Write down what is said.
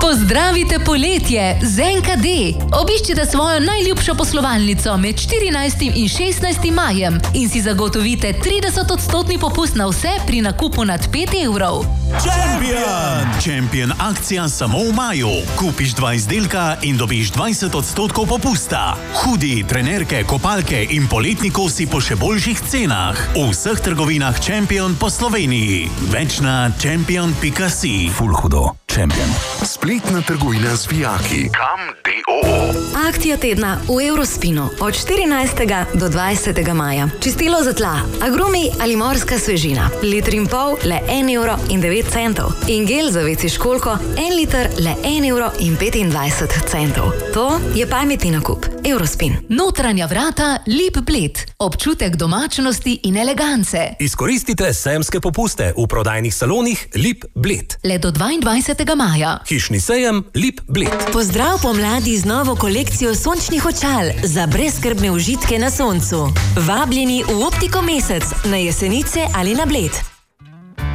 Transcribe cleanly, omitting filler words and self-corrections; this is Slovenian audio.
Pozdravite poletje z NKD. Obiščite svojo najljubšo poslovalnico med 14. in 16. majem in si zagotovite 30% popust na vse pri nakupu nad 5 evrov. Champion akcija samo v maju. Kupiš 2 izdelka in dobiš 20% popusta. Hudi, trenerke, kopalke in poletni kosi po še boljših cenah. V vseh trgovinah Champion po Sloveniji. Več na champion.si. Ful hudo. Champion. Spletna trgovina z vijaki. Kam.do. Akcija tedna v Eurospinu od 14. do 20. maja. Čistilo za tla, agrumi ali morska svežina. 1,5 litра le 1,09 €. In gel za veci školjko 1 liter le 1,25 €. To je pametni nakup. Eurospin. Notranja vrata Lip Bled. Občutek domačnosti in elegance. Izkoristite sejemske popuste v prodajnih salonih Lip Bled. Le do 22. maja. Hišni sejem Lip Bled. Pozdrav pomladi z novo kolekcijo sončnih očal za brezskrbne užitke na soncu. Vabljeni v Optiko Mesec na Jesenice ali na Bled.